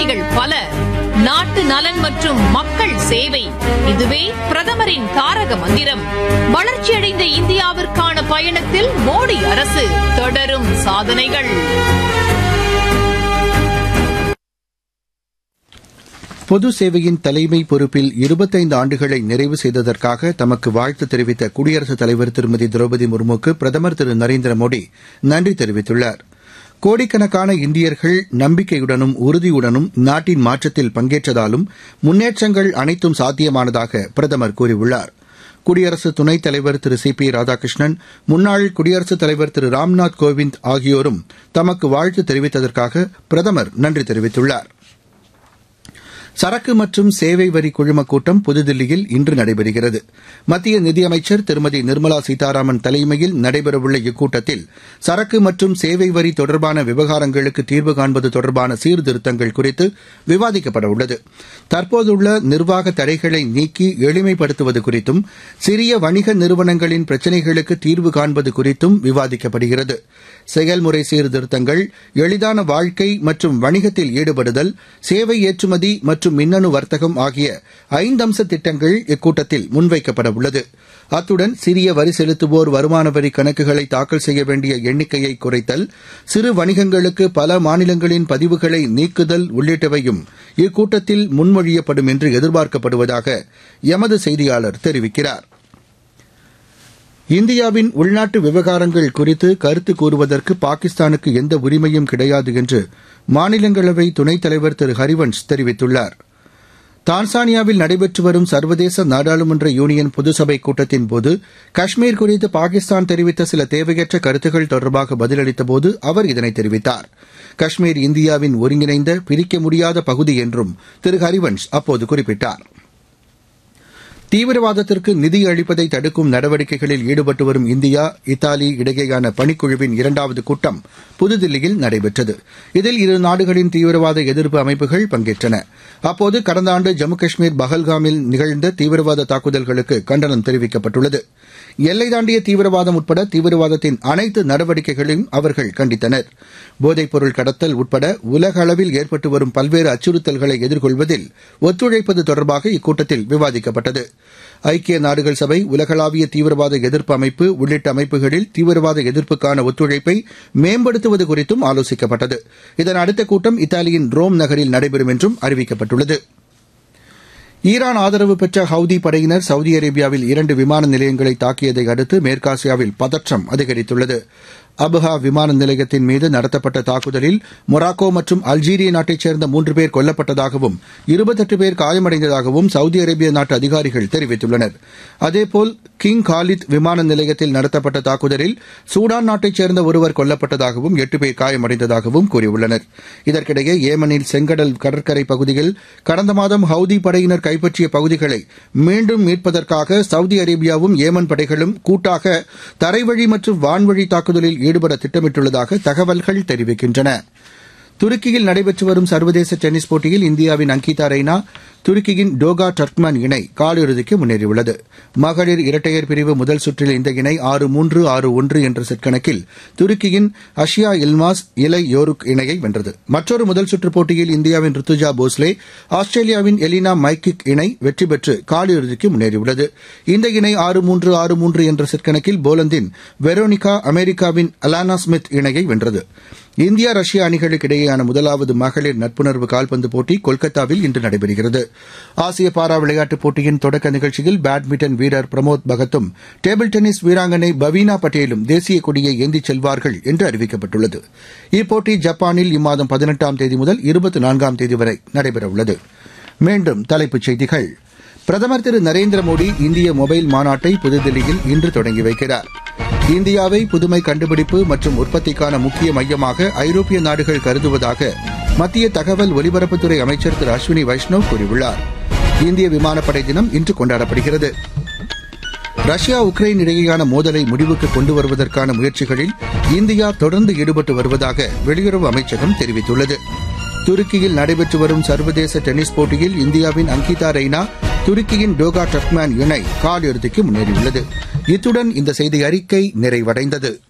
சாதனைகள் பல. நாட்டு நலன் மற்றும் மக்கள் சேவை, இதுவே பிரதமரின் தாரக மந்திரம். வளர்ச்சியடைந்த இந்தியாவிற்கான பயணத்தில் மோடி அரசு தொடரும் சாதனைகள். பொது சேவையின் தலைமை பொறுப்பில் 25 ஆண்டுகளை நிறைவு செய்ததற்காக தமக்கு வாழ்த்து தெரிவித்த குடியரசுத் தலைவர் திருமதி திரௌபதி முர்முக்கு பிரதமர் திரு நரேந்திர மோடி நன்றி தெரிவித்துள்ளார். கோடிக்கணக்கான இந்தியர்கள் நம்பிக்கையுடனும் உறுதியுடனும் நாட்டின் மாற்றத்தில் பங்கேற்றதாலும் முன்னேற்றங்கள் அனைத்தும் சாத்தியமானதாக பிரதமர் கூறியுள்ளார். குடியரசு துணைத் தலைவர் திரு சி பி ராதாகிருஷ்ணன், முன்னாள் குடியரசுத் தலைவர் திரு ராம்நாத் கோவிந்த் ஆகியோரும் தமக்கு வாழ்த்து தெரிவித்ததற்காக பிரதமர் நன்றி தெரிவித்துள்ளார். சரக்கு மற்றும் சேவை வரி குழுமக் கூட்டம் புதுதில்லியில் இன்று நடைபெறுகிறது. மத்திய நிதியமைச்சர் திருமதி நிர்மலா சீதாராமன் தலைமையில் நடைபெறவுள்ள இக்கூட்டத்தில் சரக்கு மற்றும் சேவை வரி தொடர்பான விவகாரங்களுக்கு தீர்வு காண்பது தொடர்பான சீர்திருத்தங்கள் குறித்து விவாதிக்கப்பட உள்ளது. தற்போதுள்ள நிர்வாக தடைகளை நீக்கி எளிமைப்படுத்துவது குறித்தும் சிறிய வணிக நிறுவனங்களின் பிரச்சினைகளுக்கு தீர்வு காண்பது குறித்தும் விவாதிக்கப்படுகிறது. செயல்முறை சீர்திருத்தங்கள், எளிதான வாழ்க்கை மற்றும் வணிகத்தில் ஈடுபடுதல், சேவை ஏற்றுமதி மற்றும் மின்னணு வர்த்தகம் ஆகிய 5 அம்ச திட்டங்கள் இக்கூட்டத்தில் முன்வைக்கப்பட உள்ளது. அத்துடன் சிறிய வரி செலுத்துவோர் வருமான வரி கணக்குகளை தாக்கல் செய்ய வேண்டிய எண்ணிக்கையை குறைத்தல், சிறு வணிகங்களுக்கு பல மாநிலங்களின் பதிவுகளை நீக்குதல் உள்ளிட்டவையும் இக்கூட்டத்தில் முன்மொழியப்படும் என்று எதிர்பார்க்கப்படுவதாக எமது செய்தியாளர் தெரிவிக்கிறார். இந்தியாவின் உள்நாட்டு விவகாரங்கள் குறித்து கருத்து கூறுவதற்கு பாகிஸ்தானுக்கு எந்த உரிமையும் கிடையாது என்று மாநிலங்களவை துணைத் தலைவர் திரு ஹரிவன்ஷ் தெரிவித்துள்ளார். தான்சானியாவில் நடைபெற்று வரும் சர்வதேச நாடாளுமன்ற யூனியன் பொதுசபை கூட்டத்தின்போது காஷ்மீர் குறித்து பாகிஸ்தான் தெரிவித்த சில தேவையற்ற கருத்துக்கள் தொடர்பாக பதிலளித்தபோது அவர் இதனை தெரிவித்தார். காஷ்மீர் இந்தியாவின் ஒருங்கிணைந்த பிரிக்க முடியாத பகுதி என்றும் திரு ஹரிவன்ஷ் அப்போது குறிப்பிட்டார். தீவிரவாதத்திற்கு நிதி அளிப்பதை தடுக்கும் நடவடிக்கைகளில் ஈடுபட்டு வரும் இந்தியா, இத்தாலி இடையேயான பணிக்குழுவின் 2வது கூட்டம் புதுதில்லியில் நடைபெற்றது. இதில் இரு நாடுகளின் தீவிரவாத எதிர்ப்பு அமைப்புகள் பங்கேற்றன. அப்போது கடந்த ஆண்டு ஜம்மு காஷ்மீர் பஹல்காமில் நிகழ்ந்த தீவிரவாத தாக்குதல்களுக்கு கண்டனம் தெரிவிக்கப்பட்டுள்ளது. எல்லை தாண்டிய தீவிரவாதம் உட்பட தீவிரவாதத்தின் அனைத்து நடவடிக்கைகளையும் அவர்கள் கண்டித்தனர். போதைப்பொருள் கடத்தல் உட்பட உலக அளவில் ஏற்பட்டு வரும் பல்வேறு அச்சுறுத்தல்களை எதிர்கொள்வதில் ஒத்துழைப்பது தொடர்பாக இக்கூட்டத்தில் விவாதிக்கப்பட்டது. ஐக்கிய நாடுகள் சபை, உலகளாவிய தீவிரவாத எதிர்ப்பு அமைப்பு உள்ளிட்ட அமைப்புகளில் தீவிரவாத எதிர்ப்புக்கான ஒத்துழைப்பை மேம்படுத்துவது குறித்தும் ஆலோசிக்கப்பட்டது. இதன் அடுத்த கூட்டம் இத்தாலியின் ரோம் நகரில் நடைபெறும் என்றும் அறிவிக்கப்பட்டுள்ளது. ஈரான் ஆதரவு பெற்ற ஹவுதி படையினர் சவுதி அரேபியாவில் 2 விமான நிலையங்களை தாக்கியதை அடுத்து மேற்காசியாவில் பதற்றம் அதிகரித்துள்ளது. அபுஹா விமான நிலையத்தின் மீது நடத்தப்பட்ட தாக்குதலில் மொராக்கோ மற்றும் அல்ஜீரிய நாட்டைச் சேர்ந்த 3 பேர் கொல்லப்பட்டதாகவும் 28 பேர் காயமடைந்ததாகவும் சவுதி அரேபிய நாட்டு அதிகாரிகள் தெரிவித்துள்ளனர். அதேபோல் கிங் காலித் விமான நிலையத்தில் நடத்தப்பட்ட தாக்குதலில் சூடான் நாட்டைச் சேர்ந்த ஒருவர் கொல்லப்பட்டதாகவும் 8 பேர் காயமடைந்ததாகவும் கூறியுள்ளனர். இதற்கிடையே ஏமனில் செங்கடல் கடற்கரை பகுதியில் கடந்த மாதம் ஹவுதி படையினர் கைப்பற்றிய பகுதிகளை மீண்டும் மீட்பதற்காக சவுதி அரேபியாவும் ஏமன் படைகளும் கூட்டாக தரைவழி மற்றும் வான்வழி தாக்குதலில் ஈடுபட திட்டமிட்டுள்ளதாக தகவல்கள் தெரிவிக்கின்றன. துருக்கியில் நடைபெற்று வரும் சர்வதேச டென்னிஸ் போட்டியில் இந்தியாவின் அங்கிதா ரெய்னா, துருக்கியின் டோகா டர்க்மன் இணை காலிறுதிக்கு முன்னேறியுள்ளது. மகளிர் இரட்டையர் பிரிவு முதல் சுற்றில் இந்த இணை 6-3, 6-1 என்ற செட் கணக்கில் துருக்கியின் அஷியா இல்மாஸ் இலை யோருக் இணையை வென்றது. மற்றொரு முதல் சுற்று போட்டியில் இந்தியாவின் ருத்துஜா போஸ்லே, ஆஸ்திரேலியாவின் எலினா மைக்கிக் இணை வெற்றி பெற்று காலிறுதிக்கு முன்னேறியுள்ளது. இந்த இணை 6-3, 6-3 என்ற செட் கணக்கில் போலந்தின் வெரோனிகா, அமெரிக்காவின் அலானா ஸ்மித் இணையை வென்றது. இந்தியா, ரஷ்யா அணிகளுக்கு இடையேயான முதலாவது மகளிர் நட்புணர்வு கால்பந்து போட்டி கொல்கத்தாவில் இன்று நடைபெறுகிறது. ஆசிய பாரா விளையாட்டுப் போட்டியின் தொடக்க நிகழ்ச்சியில் பேட்மிண்டன் வீரர் பிரமோத் பகத்தும், டேபிள் டென்னிஸ் வீராங்கனை பவீனா பட்டேலும் தேசிய கொடியை ஏந்திச் செல்வார்கள் என்று அறிவிக்கப்பட்டுள்ளது. இப்போட்டி ஜப்பானில் இம்மாதம் 18ஆம் தேதி முதல் 24ஆம் தேதி வரை நடைபெறவுள்ளது. மீண்டும் தலைப்புச் செய்திகள். பிரதமர் திரு நரேந்திர மோடி இந்திய மொபைல் மாநாட்டை புதுதில்லியில் இன்று தொடங்கி வைக்கிறார். இந்தியாவை புதுமை கண்டுபிடிப்பு மற்றும் உற்பத்திக்கான முக்கிய மையமாக ஐரோப்பிய நாடுகள் கருதுவதாக மத்திய தகவல் ஒலிபரப்புத்துறை அமைச்சர் திரு அஸ்வினி வைஷ்ணவ் கூறியுள்ளார். இந்திய விமானப்படை தினம் இன்று கொண்டாடப்படுகிறது. ரஷ்யா, உக்ரைன் இடையேயான மோதலை முடிவுக்கு கொண்டு வருவதற்கான முயற்சிகளில் இந்தியா தொடர்ந்து ஈடுபட்டு வருவதாக வெளியுறவு அமைச்சகம் தெரிவித்துள்ளது. துருக்கியில் நடைபெற்று வரும் சர்வதேச டென்னிஸ் போட்டியில் இந்தியாவின் அங்கிதா ரெய்னா, துருக்கியின் டோகா டர்க்மன் இணை காலிறுதிக்கு முன்னேறியுள்ளது. இத்துடன் இந்த செய்தி அறிக்கை நிறைவடைந்தது.